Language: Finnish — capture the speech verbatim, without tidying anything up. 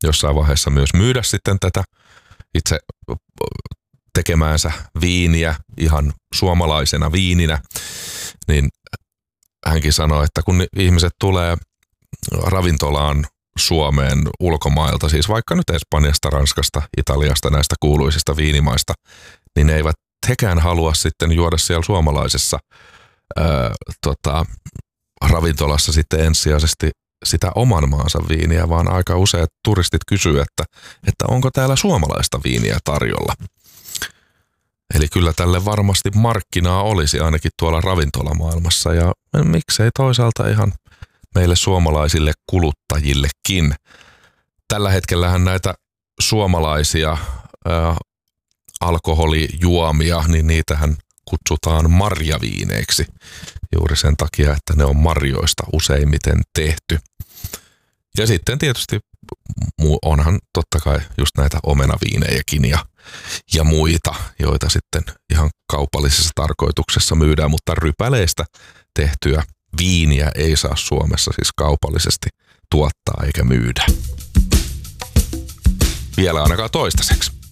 jossain vaiheessa myös myydä sitten tätä itse tekemäänsä viiniä ihan suomalaisena viininä, niin hänkin sanoi, että kun ihmiset tulee ravintolaan Suomeen ulkomailta, siis vaikka nyt Espanjasta, Ranskasta, Italiasta, näistä kuuluisista viinimaista, niin ne eivät hekään halua sitten juoda siellä suomalaisessa ää, tota, ravintolassa sitten ensisijaisesti sitä oman maansa viiniä, vaan aika useat turistit kysyy, että, että onko täällä suomalaista viiniä tarjolla. Eli kyllä tälle varmasti markkinaa olisi ainakin tuolla ravintolamaailmassa ja miksei toisaalta ihan meille suomalaisille kuluttajillekin. Tällä hetkellähän näitä suomalaisia ää, alkoholijuomia, niin niitähän kutsutaan marjaviineiksi juuri sen takia, että ne on marjoista useimmiten tehty. Ja sitten tietysti onhan totta kai just näitä omenaviinejäkin ja, ja muita, joita sitten ihan kaupallisessa tarkoituksessa myydään, mutta rypäleistä tehtyä viiniä ei saa Suomessa siis kaupallisesti tuottaa eikä myydä. Vielä ainakaan toistaiseksi.